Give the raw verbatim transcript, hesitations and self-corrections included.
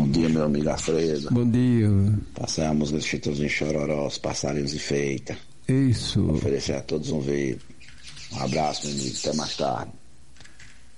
dia, meu amigo Alfredo. Bom dia. Passei a música do Chitãozinho Chororó, os passarinhos enfeita. Isso. Oferecer a todos um vídeo. Um abraço, meu amigo. Até mais tarde.